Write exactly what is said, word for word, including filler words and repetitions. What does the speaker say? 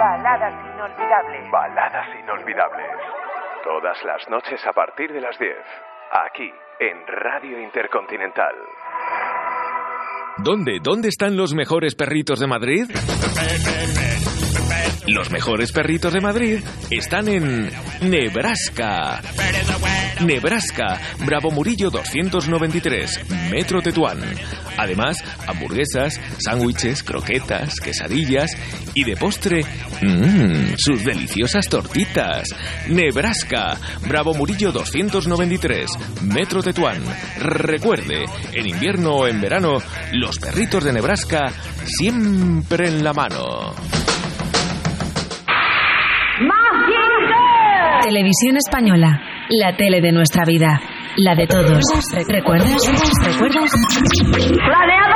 Baladas inolvidables. Baladas inolvidables. Todas las noches a partir de las diez. Aquí, en Radio Intercontinental. ¿Dónde? ¿Dónde están los mejores perritos de Madrid? Los mejores perritos de Madrid están en Nebraska. Nebraska, Bravo Murillo doscientos noventa y tres, Metro Tetuán. Además, hamburguesas, sándwiches, croquetas, quesadillas y de postre, mmm, sus deliciosas tortitas. Nebraska, Bravo Murillo doscientos noventa y tres, Metro Tetuán. Recuerde, en invierno o en verano, los perritos de Nebraska siempre en la mano. Televisión Española, la tele de nuestra vida, la de todos. ¿Recuerdas? ¿Recuerdas? ¡Planeado!